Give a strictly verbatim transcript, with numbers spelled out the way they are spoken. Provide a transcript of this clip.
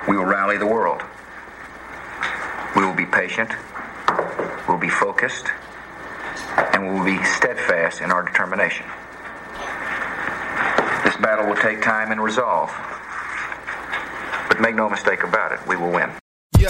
We will rally the world. We will be patient. We'll be focused. And we will be steadfast in our determination. This battle will take time and resolve. But make no mistake about it, we will win.